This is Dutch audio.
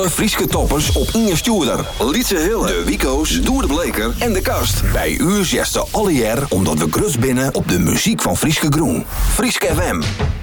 Frieske toppers op Inge Stuurder, Lietse Hille, de Wico's, Doer de Bleker en de Kast. Bij u zegt ze alle jaar omdat we grut binnen op de muziek van Frieske Groen. Frieske FM.